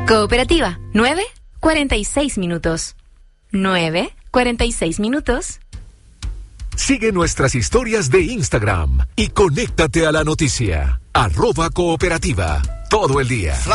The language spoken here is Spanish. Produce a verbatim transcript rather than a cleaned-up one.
Cooperativa, nueve cuarenta y seis minutos. nueve cuarenta y seis minutos. Sigue nuestras historias de Instagram y conéctate a la noticia. Arroba Cooperativa. Todo el día.